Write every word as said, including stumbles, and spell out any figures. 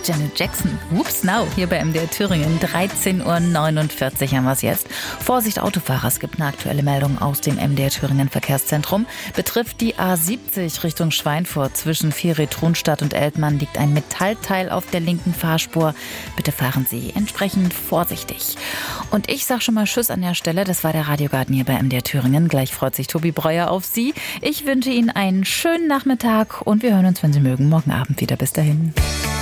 Janet Jackson. Whoops now, hier bei M D R Thüringen. dreizehn Uhr neunundvierzig haben wir es jetzt. Vorsicht Autofahrer, es gibt eine aktuelle Meldung aus dem M D R Thüringen Verkehrszentrum. Betrifft die A siebzig Richtung Schweinfurt. Zwischen Vieri-Tronstadt und Eltmann liegt ein Metallteil auf der linken Fahrspur. Bitte fahren Sie entsprechend vorsichtig. Und ich sag schon mal Tschüss an der Stelle. Das war der Radiogarten hier bei M D R Thüringen. Gleich freut sich Tobi Breuer auf Sie. Ich wünsche Ihnen einen schönen Nachmittag und wir hören uns, wenn Sie mögen, morgen Abend wieder. Bis dahin.